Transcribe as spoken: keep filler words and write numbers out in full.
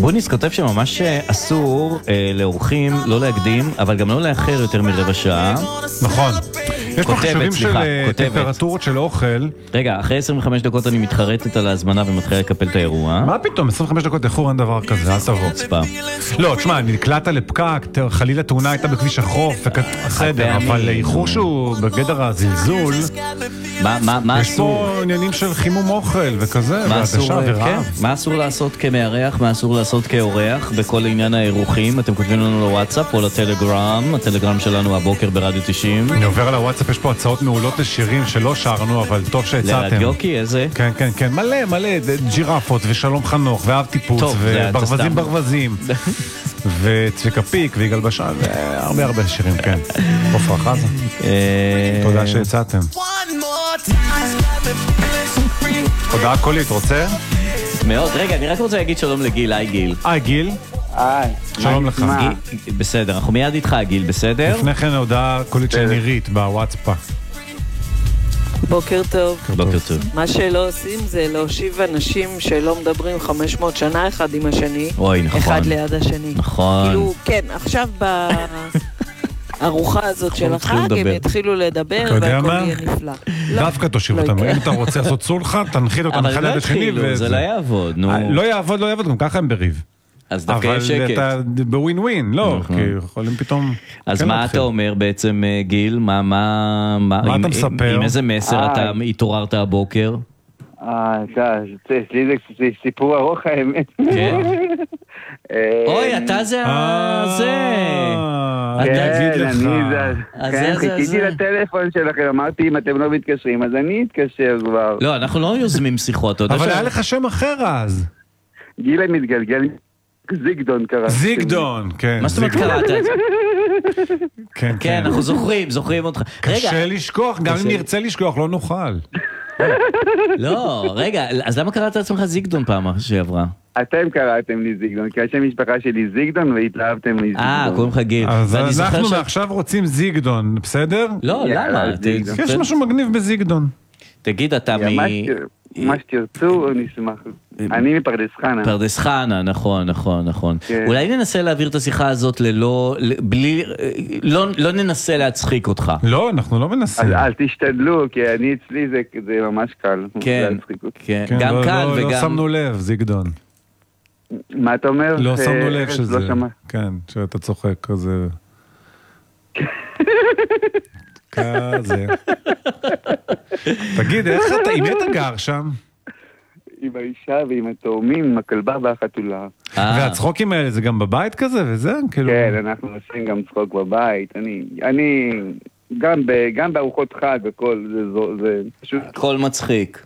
בוניס כותב שממש אסור אה, לאורחים לא להקדים, אבל גם לא לאחר יותר מרבע שעה. נכון. יש פה חישובים של כותבת. טמפרטורות של אוכל. רגע, אחרי עשרים וחמש דקות אני מתחרטת על ההזמנה ומתחילה לקפל את האירוע. מה פתאום? עשרים וחמש דקות איחור אין דבר כזה, אל תבוא. צפה. לא, תשמע, נקלעת לפקק, חלילה תאונה הייתה בכביש החוף, בסדר, אבל איחור שהוא בגדר הזלזול, מה, מה, מה יש אסור? פה עניינים של חימום אוכל וכזה, מה אסור, והדשה כן? ורעב. מה אסור לעשות כמארח, מה אסור לעשות כאורח בכל עניין האירוחים? אתם כותבים לנו לוואטסאפ או לטלגרם, הטלגרם שלנו הבוקר ברדיו תשעים. אני עובר על הוואטסאפ, יש פה הצעות מעולות לשירים שלא שרנו, אבל טוב שהצעתם. לרדיוקי, איזה? כן, כן, כן, מלא, מלא, ג'ירפות ושלום חנוך ואב טיפוץ וברווזים ברווזים וצביקה פיק ויגאל בשן והרבה הרבה שירים, כן. עופרה חזה. תודה שהצעתם. הודעה קולית, רוצה? מאוד, רגע, אני רק רוצה להגיד שלום לגיל, היי גיל. היי גיל. היי. שלום לך. בסדר, אנחנו מיד איתך גיל, בסדר? לפני כן הודעה קולית של נירית בוואטסאפ. בוקר טוב. בוקר טוב. מה שלא עושים זה להושיב אנשים שלא מדברים חמש מאות שנה אחד עם השני. אוי, נכון. אחד ליד השני. נכון. כאילו, כן, עכשיו בארוחה הזאת של החג הם יתחילו לדבר והכל יהיה נפלא. דווקא תושיב אותם. אם אתה רוצה לעשות סולחה, תנחית אותם אחד ליד השני. אבל לא התחילו, זה לא יעבוד. לא יעבוד, לא יעבוד, גם ככה הם בריב. אז דווקא יש שקט. אבל אתה בווין ווין, לא, כי יכולים פתאום... אז מה אתה אומר בעצם, גיל? מה מה אתה מספר? עם איזה מסר אתה התעוררת הבוקר? אה, אצלי זה סיפור ארוך האמת. כן? אוי, אתה זה הזה. כן, אני זה. כן, חיכיתי לטלפון שלכם, אמרתי אם אתם לא מתקשרים, אז אני אתקשר כבר. לא, אנחנו לא יוזמים שיחות. אבל היה לך שם אחר אז. גילה מתגלגל, זיגדון קרא. זיגדון, כן. מה זאת אומרת קראת את זה? כן, כן, אנחנו זוכרים, זוכרים אותך. קשה לשכוח, גם אם נרצה לשכוח, לא נוכל. לא, רגע, אז למה קראת לעצמך זיגדון פעם שעברה? אתם קראתם לי זיגדון, כי השם משפחה שלי זיגדון והתלהבתם לי זיגדון. אה, קוראים לך גיל. אז אנחנו מעכשיו רוצים זיגדון, בסדר? לא, למה? יש משהו מגניב בזיגדון. תגיד, אתה מ... מה שתרצו, נשמח. אני מפרדס חנה. פרדס חנה, נכון, נכון, נכון. אולי ננסה להעביר את השיחה הזאת ללא, בלי, לא ננסה להצחיק אותך. לא, אנחנו לא מנסים. אל תשתדלו, כי אני אצלי זה ממש קל. כן, כן, גם קל וגם... לא שמנו לב, זיגדון. מה אתה אומר? לא שמנו לב שזה... כן, שאתה צוחק כזה... כזה. תגיד, איך אתה, עם מי אתה גר שם? עם האישה ועם התאומים, עם הכלבה והחתולה. והצחוקים האלה זה גם בבית כזה וזה? כן, אנחנו עושים גם צחוק בבית. אני, אני, גם בארוחות חג, הכל, זה פשוט... הכל מצחיק.